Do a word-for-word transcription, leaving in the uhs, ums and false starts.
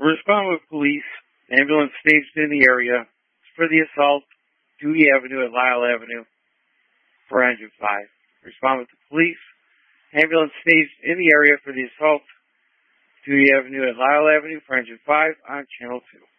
Respond with police. Ambulance staged in the area for the assault, Dewey Avenue at Lyle Avenue for engine five. Respond with the police. Ambulance staged in the area for the assault, Dewey Avenue at Lyle Avenue for engine five on channel two.